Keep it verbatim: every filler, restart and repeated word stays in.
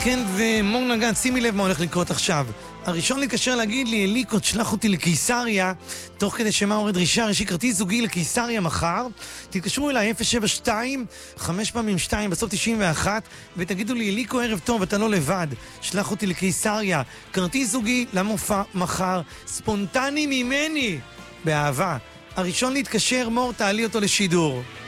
כן, ומור נגן, שימי לב מה הולך לקרות עכשיו. הראשון להתקשר להגיד לי, אליקו, תשלח אותי לקיסריה, תוך כדי שמה הורד דרישה, יש לי כרטיס זוגי לקיסריה מחר, תתקשרו אליי אפס שבע שתיים, חמש פעמים שתיים, בסוף תשעים ואחת, ותגידו לי, אליקו, ערב טוב, אתה לא לבד, שלח אותי לקיסריה, כרטיס זוגי למופע מחר, ספונטני ממני, באהבה. הראשון להתקשר, מור, תעלי אותו לשידור.